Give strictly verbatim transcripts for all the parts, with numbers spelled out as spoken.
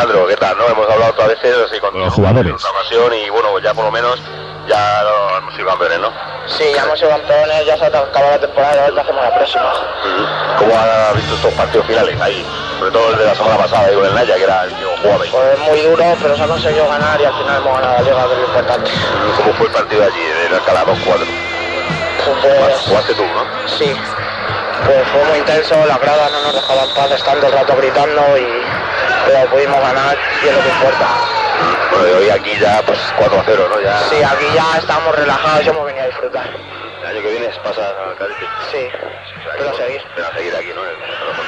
Alejandro, ¿qué tal? ¿No? Hemos hablado otras veces así con los jugadores. En otra ocasión y bueno, ya por lo menos ya no, hemos sido campeones, ¿no? Sí, ya hemos sido campeones, ya se ha acabado la temporada, a ver qué hacemos la próxima. ¿Cómo has visto estos partidos finales ahí? Sobre todo el de la semana pasada, digo, el Naya, que era el que jugaba ahí. Pues muy duro, pero se ha conseguido ganar y al final hemos ganado la liga, que es lo importante. ¿Cómo fue el partido allí, en el Alcalá dos cuatro? Pues, jugaste tú, ¿no? Sí, pues fue muy intenso, las gradas no nos dejaban paz, están todo el rato gritando y pero pudimos ganar y es lo que importa. Bueno, y hoy aquí ya pues cuatro a cero, ¿no? Ya... Sí, aquí ya estamos relajados y hemos venido a disfrutar. El año que viene es pasar al cadete. Sí, pero a seguir. Pero a seguir aquí, ¿no? El,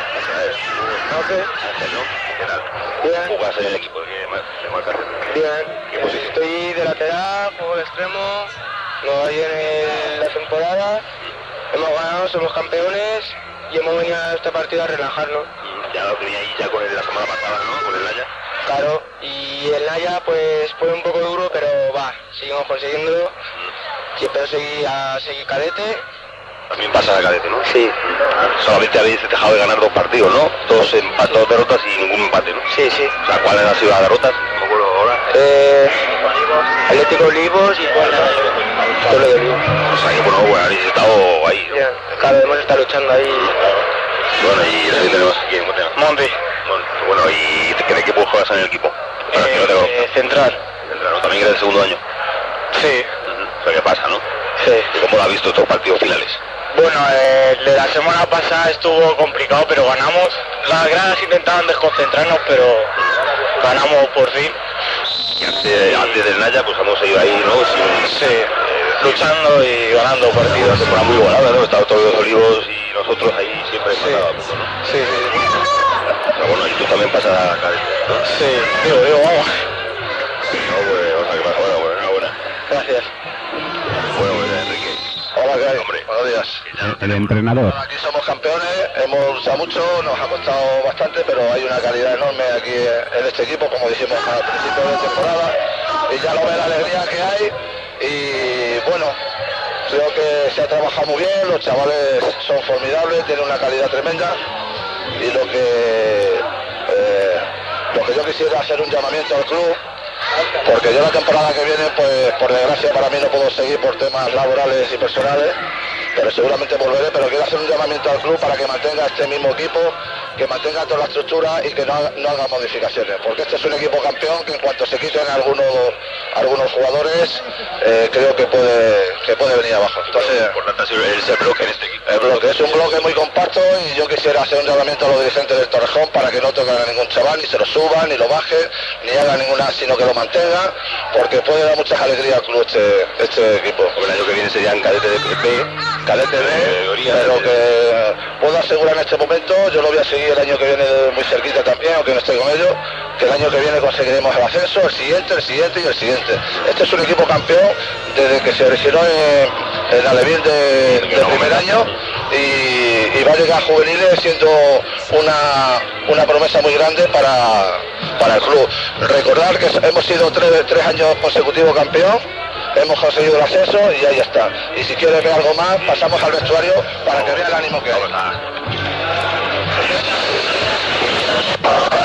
Ok. ¿Qué tal? Bien. ¿Jugas en el equipo de marca? Bien. ¿Qué posición? Estoy de lateral, juego de extremo, nos viene la temporada, hemos ganado, somos campeones y hemos venido a este partido a relajarnos. Ya lo tenía ahí ya con el de la semana pasada, ¿no? Con el Naya. Claro, y el Naya pues fue un poco duro, pero va, seguimos consiguiéndolo. Y espero seguir a seguir cadete. También pasa a cadete, ¿no? Sí. Solamente habéis dejado de ganar dos partidos, ¿no? Dos empates, dos derrotas y ningún empate, ¿no? Sí, sí. O sea, ¿cuáles han sido las derrotas? No me acuerdo ahora. Eh, Atlético Olivos y bueno, todo lo de Olivos. O sea, que bueno, bueno, habéis estado ahí, ¿no? Yeah. Claro, hemos estado luchando ahí. Bueno, y también tenemos aquí en Monte. Monte. Bueno, ¿y qué equipo juegas en el equipo? Para Eh, que no te conozca. eh, central. Central, ¿no? También eres el segundo año. Sí. Uh-huh. O sea, ¿qué pasa, no? Sí. ¿Y cómo lo has visto estos partidos finales? Bueno, eh, el de la semana pasada estuvo complicado, pero ganamos. Las gradas intentaban desconcentrarnos, pero ganamos por fin. Y antes, antes del Naya, pues hemos ido ahí, ¿no? Sin, sí, eh, luchando y ganando partidos. Una temporada muy igualada, ¿no? Estaban todos los Olivos y nosotros ahí siempre sí. empatados, ¿no? Sí, sí. Pero bueno, y tú también pasas a cadete, ¿no? Sí, digo, digo, vamos. No, pues, o sea, que pasa, bueno, bueno, enhorabuena. Gracias. Bueno, pues, Enrique. Hola, ¿qué hay? Hombre, Buenos días. El, el entrenador. Aquí somos campeones, hemos luchado mucho, nos ha costado bastante, pero hay una calidad enorme aquí en este equipo, como dijimos al principio de temporada, y ya lo ve la alegría que hay, y bueno, creo que se ha trabajado muy bien, los chavales son formidables, tienen una calidad tremenda, y lo que, eh, lo que yo quisiera hacer un llamamiento al club, porque yo la temporada que viene, pues por desgracia para mí no puedo seguir por temas laborales y personales, pero seguramente volveré, pero quiero hacer un llamamiento al club para que mantenga este mismo equipo, que mantenga toda la estructura y que no haga, no haga modificaciones, porque este es un equipo campeón que en cuanto se quiten algunos algunos jugadores, eh, creo que puede que puede venir abajo. Entonces, lo importante ha sido ese bloque en este equipo. El bloque es un bloque muy compacto y yo quisiera hacer un llamamiento a los dirigentes del Torrejón para que no toquen a ningún chaval, ni se lo suban, ni lo bajen, ni hagan ninguna, sino que lo mantengan, porque puede dar muchas alegrías al club este, este equipo. Porque el año que viene serían cadete de B, Cadete B, categoría, pero que puedo asegurar en este momento, yo lo voy a seguir el año que viene muy cerquita también, aunque no estoy con ellos, que el año que viene conseguiremos el ascenso, el siguiente, el siguiente y el siguiente. Este es un equipo campeón desde que se originó en, en Alevín de, de primer año y, y va a llegar a juveniles siendo una, una promesa muy grande para, para el club. Recordar que hemos sido tres, tres años consecutivos campeón, hemos conseguido el ascenso y ahí está. Y si quieres ver algo más, pasamos al vestuario para que vea el ánimo que hay.